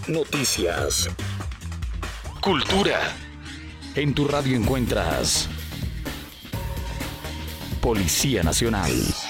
Noticias. Cultura. En tu radio encuentras Policía Nacional.